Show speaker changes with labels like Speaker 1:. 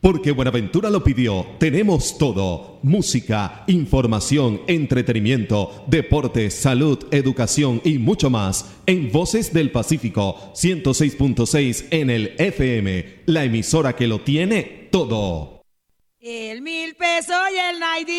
Speaker 1: Porque Buenaventura lo pidió, tenemos todo. Música, información, entretenimiento, deporte, salud, educación y mucho más. En Voces del Pacífico, 106.6 en el FM. La emisora que lo tiene todo.
Speaker 2: El 1000 pesos y el 90.